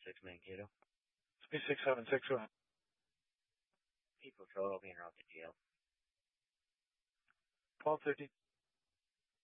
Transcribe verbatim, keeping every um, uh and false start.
six Mankato. three six seven six one. People total being out to jail. twelve thirteen.